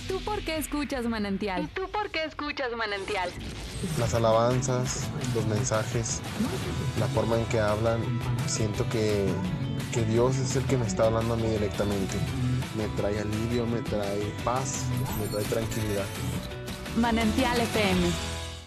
¿Tú por qué escuchas Manantial? ¿Y tú por qué escuchas Manantial? Las alabanzas, los mensajes, la forma en que hablan, siento que Dios es el que me está hablando a mí directamente. Me trae alivio, me trae paz, me trae tranquilidad. Manantial FM